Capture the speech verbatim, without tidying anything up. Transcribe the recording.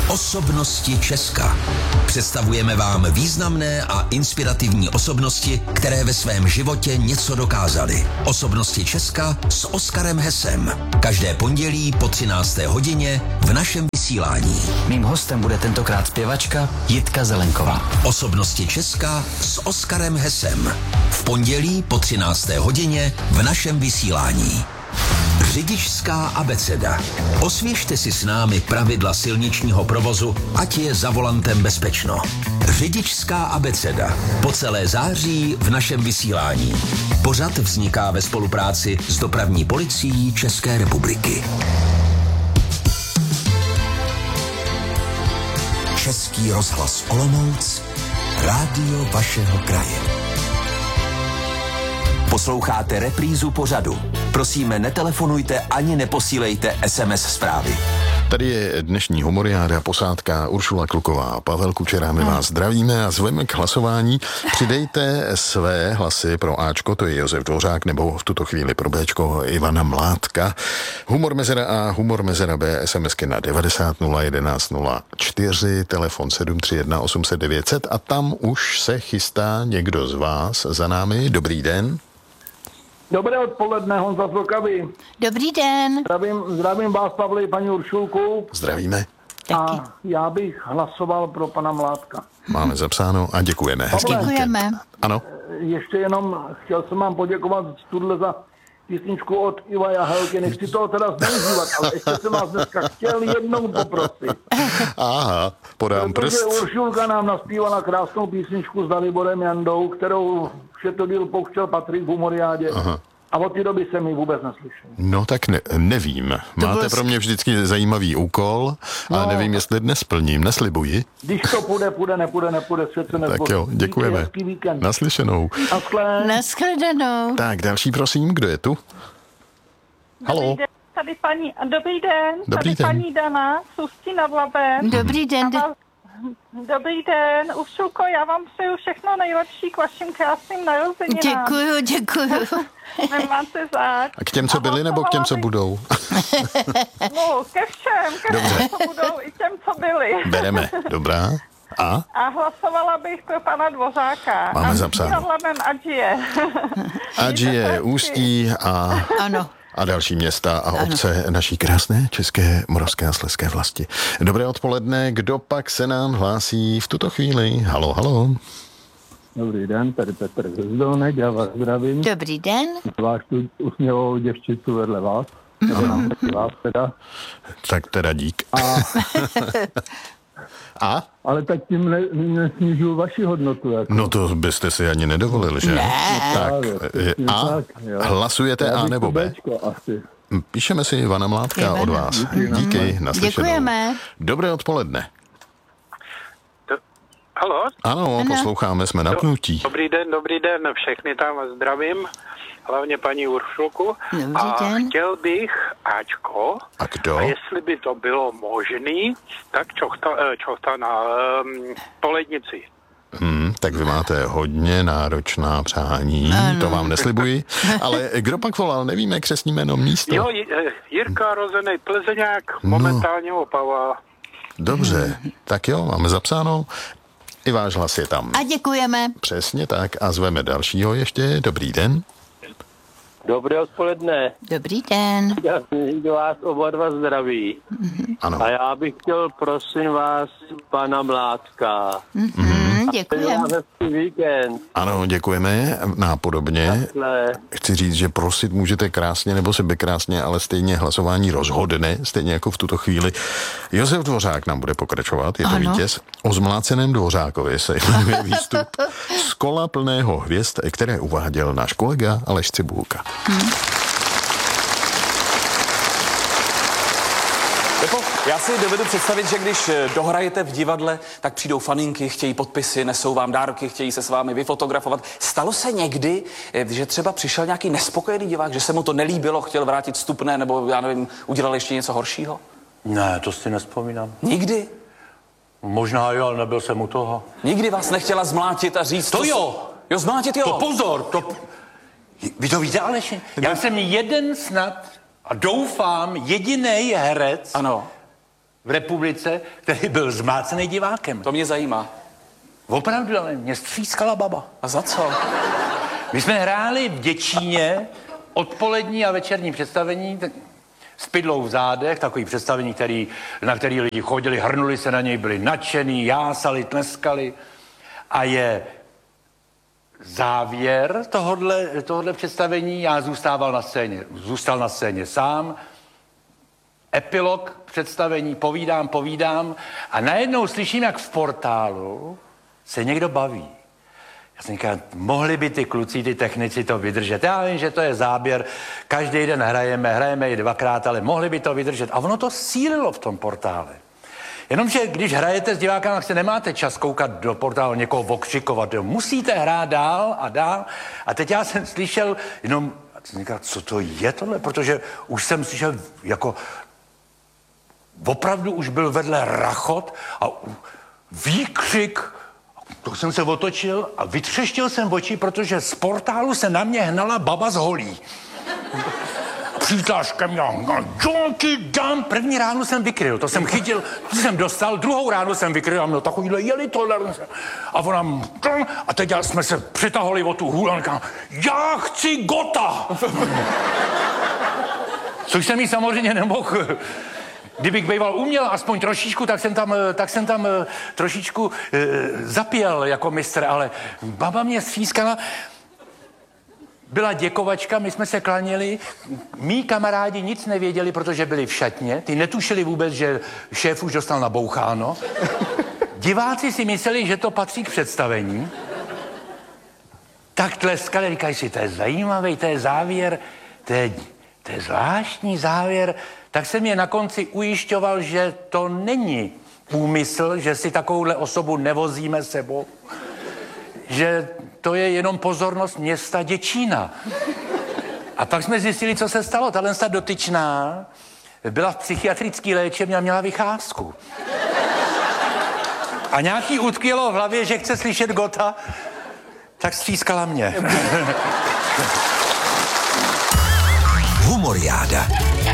Osobnosti Česka. Představujeme vám významné a inspirativní osobnosti, které ve svém životě něco dokázaly. Osobnosti Česka s Oskarem Hesem. Každé pondělí po třinácté hodině v našem vysílání. Mým hostem bude tentokrát zpěvačka Jitka Zelenková. Osobnosti Česka s Oskarem Hesem. V pondělí po třinácté hodině v našem vysílání. Řidičská abeceda. Osvěžte si s námi pravidla silničního provozu, ať je za volantem bezpečno. Řidičská abeceda. Po celé září v našem vysílání. Pořad vzniká ve spolupráci s Dopravní policií České republiky. Český rozhlas Olomouc, rádio vašeho kraje. Posloucháte reprízu pořadu. Prosím, netelefonujte ani neposílejte es em es zprávy. Tady je dnešní humoriáda, posádka Uršula Kluková a Pavel Kučera. My vás zdravíme a zveme k hlasování. Přidejte své hlasy pro Ačko, to je Josef Dvořák, nebo v tuto chvíli pro Bčko Ivana Mládka. Humor Mezera a Humor Mezera B, SMSky na devadesát nula jedenáct nula čtyři, telefon sedm tři jedna osm set devět set a tam už se chystá někdo z vás za námi. Dobrý den. Dobré odpoledne, Honza z Vlkavy. Dobrý den. Zdravím, zdravím vás, Pavle, paní Uršulku. Zdravíme. A já bych hlasoval pro pana Mládka. Máme zapsáno a děkujeme. Hezký Děkujeme. víkend. Ano. Ještě jenom chtěl jsem vám poděkovat tuhle za písničku od Iva Jahelky. Nechci toho teda zneužívat, ale ještě jsem vás dneska chtěl jednou poprosit. Aha, podám Protože prst. Uršulka nám naspívala krásnou písničku s Daliborem Jandou, kterou všetodil pouštěl Patrik v humoriádě. Aha. A od té doby jsem ji vůbec neslyšel. No tak ne, nevím. Máte byl... pro mě vždycky zajímavý úkol, ale no, nevím, jestli dnes splním. Neslibuji. Když to půjde, půjde, nepůjde, nepůjde, svět se nezboří. Tak jo, děkujeme. Hezký víkend. Naslyšenou. Naschle. Nashledanou. Tak, další prosím, kdo je tu? Halo. Dobrý den, tady paní, dobrý den, Dobrý tady den. paní Dana, z Ústí nad Labem. Dobrý den. A vás- Dobrý den, Uršulko, já vám přeju všechno nejlepší k vašim krásným narozeninám. Děkuju, děkuju. Nemáte zač. A k těm, co byli, nebo k těm, co budou? No, ke všem, ke Dobře. všem, co budou, i těm, co byli. Bereme, dobrá. A? A hlasovala bych pro pana Dvořáka. Máme A zapsáno. nad Labem ať je. Ať je Ústí a... Ano. a další města a obce naší krásné české, moravské a slezské vlasti. Dobré odpoledne, kdo pak se nám hlásí v tuto chvíli? Halo, halo. Dobrý den, tady Petr Hvězdolnek, já vás zdravím. Dobrý den. Váš tu usměvou děvčicu vedle vás. Nebo nám taky vás teda. Tak teda dík. A, A? ale tak tím ne, nesnižuju vaši hodnotu. Jako. No to byste si ani nedovolili, že? Ne. Tak, Právě, eh, A? tak, jo. Hlasujete Já A bych nebo to B? Bčko asi. Píšeme si Ivana Mládka Ivana. od vás. Díky, naslyšenou. Děkujeme. Dobré odpoledne. Halo? Ano, posloucháme, jsme na pnutí. Dobrý den, dobrý den, všechny tam zdravím, hlavně paní Uršulku. Dobrý a den. chtěl bych Ačko, A kdo? a jestli by to bylo možný, tak čochta, eh, čochta na um, polednici. Hmm, tak vy máte hodně náročná přání, ano. To vám neslibuji. Ale kdo pak volal, nevíme křestní jméno, místo. Jo, J- eh, Jirka Rozenej Plzeňák, No. momentálně Opava. Dobře, tak jo, máme zapsáno. I váš hlas je tam. A děkujeme. Přesně tak a zveme dalšího ještě. Dobrý den. Dobré odpoledne. Dobrý den. Já vás oba dva zdraví. Ano. A já bych chtěl, prosím vás, pana Mládka. Mm, děkujeme. Hezký víkend. Ano, děkujeme. Nápodobně. Takhle. Chci říct, že prosit můžete krásně nebo sebekrásně, ale stejně hlasování rozhodne, stejně jako v tuto chvíli. Josef Dvořák nám bude pokračovat, je to Ano. vítěz. O zmláceném Dvořákovi se jmenuje výstup z kola plného hvězd, které uváděl náš kolega Aleš Cibulka. Hmm. Pepo, já si dovedu představit, že když dohrajete v divadle, tak přijdou faninky, chtějí podpisy, nesou vám dárky, chtějí se s vámi vyfotografovat. Stalo se někdy, že třeba přišel nějaký nespokojený divák, že se mu to nelíbilo, chtěl vrátit vstupné, nebo já nevím, udělal ještě něco horšího? Ne, to si nevzpomínám. Nikdy? Možná jo, ale nebyl jsem u toho. Nikdy vás nechtěla zmlátit a říct... To co jo! Se... Jo, zmlátit jo! To pozor, to... Vy to víte, Aleši? Já jsem jeden snad a doufám jedinej herec, ano. v republice, který byl zmácený divákem. To mě zajímá. Opravdu, ale mě střískala baba. A za co? My jsme hráli v Děčíně odpolední a večerní představení s pidlou v zádech, takový představení, který, na který lidi chodili, hrnuli se na něj, byli nadšený, jásali, tleskali. A je závěr tohodle, tohodle představení, já zůstával na scéně, zůstal na scéně sám, epilog představení, povídám, povídám a najednou slyším, jak v portálu se někdo baví. Já jsem říkal, mohli by ty kluci, ty technici to vydržet. Já vím, že to je záběr, každý den hrajeme, hrajeme i dvakrát, ale mohli by to vydržet. A ono to sílilo v tom portále. Jenomže když hrajete s divákama, tak se nemáte čas koukat do portálu, někoho okřikovat. Jo. Musíte hrát dál a dál. A teď já jsem slyšel jenom, jsem říkal, co to je tohle? Protože už jsem slyšel jako, opravdu už byl vedle rachot a výkřik. To jsem se otočil a vytřeštil jsem oči, protože z portálu se na mě hnala baba z holí. Přítláš ke mně, jo ti dám. První ránu jsem vykryl, to jsem chytil, to jsem dostal, druhou ránu jsem vykryl a měl takovýhle jeli tolerance. A ona, a teď jsme se přitahovali o tu hůl a říkám, já chci Gota. Což jsem jí samozřejmě nemohl. Kdybych býval uměl aspoň trošičku, tak jsem tam, tak jsem tam trošičku e, zapěl jako mistr, ale baba mě střískala. Byla děkovačka, my jsme se klaněli, mí kamarádi nic nevěděli, protože byli v šatně, ty netušili vůbec, že šéf už dostal naboucháno. Diváci si mysleli, že to patří k představení. Tak tleskali, říkají si, to je zajímavý, to je závěr, to je, to je zvláštní závěr. Tak jsem je na konci ujišťoval, že to není úmysl, že si takovouhle osobu nevozíme sebou, že to je jenom pozornost města Děčína. A pak jsme zjistili, co se stalo. Tahle dotyčná byla v psychiatrické léčebně a měla vycházku. A nějaký utkvělo v hlavě, že chce slyšet Gota, tak střískala mě. Humoriáda.